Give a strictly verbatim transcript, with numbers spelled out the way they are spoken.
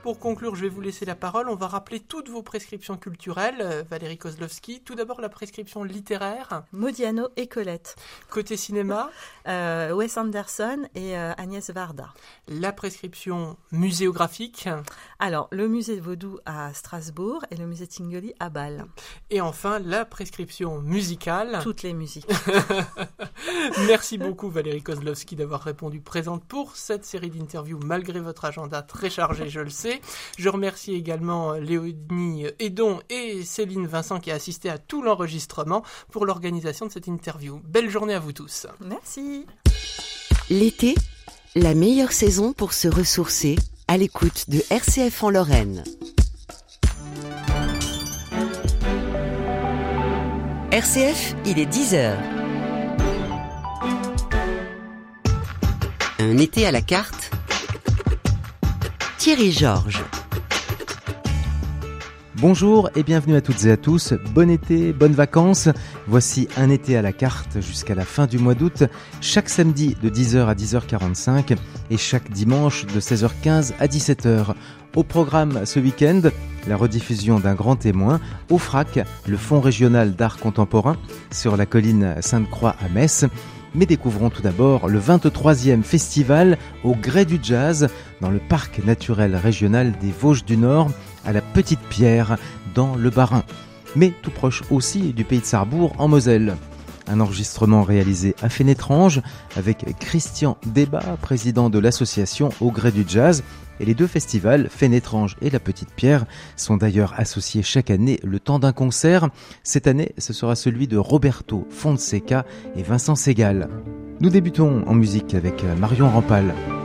Pour conclure, je vais vous laisser la parole. On va rappeler toutes vos prescriptions culturelles. Euh, Valérie Kozlowski, tout d'abord la prescription littéraire. Modiano et Colette. Côté cinéma, euh, Wes Anderson et euh, Agnès Varda. La prescription muséographique. Alors, le musée Vaudou à Strasbourg et le musée Tingoli à Bâle. Et enfin, la prescription musicale. Toutes les musiques. Merci beaucoup Valérie Kozlowski d'avoir répondu présente pour cette série d'interviews malgré votre agenda très chargé, je le sais. Je remercie également Léonie Edon et Céline Vincent qui a assisté à tout l'enregistrement pour l'organisation de cette interview. Belle journée à vous tous. Merci. L'été, la meilleure saison pour se ressourcer à l'écoute de R C F en Lorraine. R C F, il est dix heures. Un été à la carte. Thierry Georges. Bonjour et bienvenue à toutes et à tous. Bon été, bonnes vacances. Voici un été à la carte jusqu'à la fin du mois d'août, chaque samedi de dix heures à dix heures quarante-cinq et chaque dimanche de seize heures quinze à dix-sept heures. Au programme ce week-end, la rediffusion d'un grand témoin au F R A C, le Fonds régional d'art contemporain, sur la colline Sainte-Croix à Metz. Mais découvrons tout d'abord le vingt-troisième festival au gré du jazz dans le parc naturel régional des Vosges du Nord à la Petite Pierre dans le Bas-Rhin, mais tout proche aussi du pays de Sarrebourg en Moselle. Un enregistrement réalisé à Fénétrange avec Christian Débat, président de l'association Au gré du jazz. Et les deux festivals, Fénétrange et la Petite Pierre, sont d'ailleurs associés chaque année le temps d'un concert. Cette année, ce sera celui de Roberto Fonseca et Vincent Segal. Nous débutons en musique avec Marion Rampal.